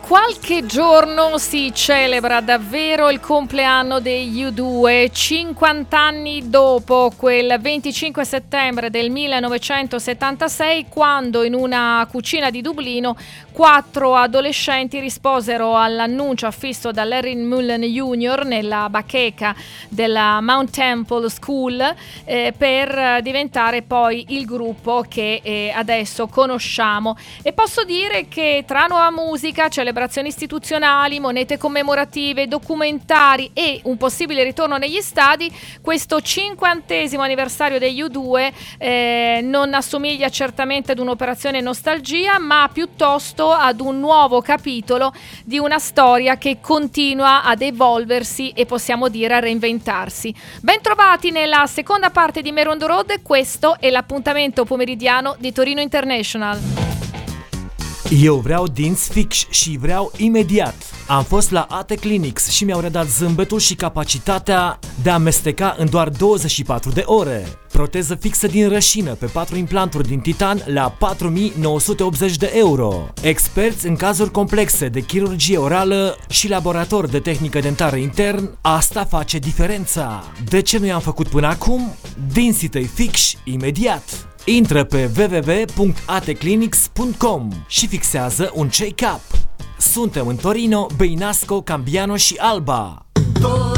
qualche giorno si celebra davvero il compleanno degli U2, 50 anni dopo quel 25 settembre del 1976, quando in una cucina di Dublino 4 adolescenti risposero all'annuncio affisso da Larry Mullen Jr. nella bacheca della Mount Temple School per diventare poi il gruppo che adesso conosciamo. E posso dire che tra nuova musica, celebrazioni istituzionali, monete commemorative, documentari e un possibile ritorno negli stadi, questo 50° anniversario degli U2 non assomiglia certamente ad un'operazione nostalgia, ma piuttosto ad un nuovo capitolo di una storia che continua ad evolversi e possiamo dire a reinventarsi. Bentrovati nella seconda parte di Meron the Road, questo è l'appuntamento pomeridiano di Torino International. Eu vreau dinți fix și vreau imediat. Am fost la AT Clinics și mi-au redat zâmbetul și capacitatea de a amesteca în doar 24 de ore. Proteză fixă din rășină pe 4 implanturi din titan la 4.980 de euro. Experți în cazuri complexe de chirurgie orală și laborator de tehnică dentară intern, asta face diferența. De ce nu i-am făcut până acum? Dinții tăi fix imediat. Intră pe www.atclinics.com și fixează un check-up. Suntem în Torino, Beinasco, Cambiano și Alba.